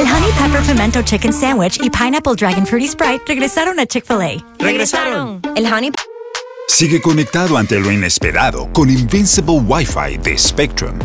El Honey Pepper Pimento Chicken Sandwich y Pineapple Dragon Fruity Sprite regresaron a Chick-fil-A. ¡Regresaron! El Honey... Sigue conectado ante lo inesperado con Invincible Wi-Fi de Spectrum.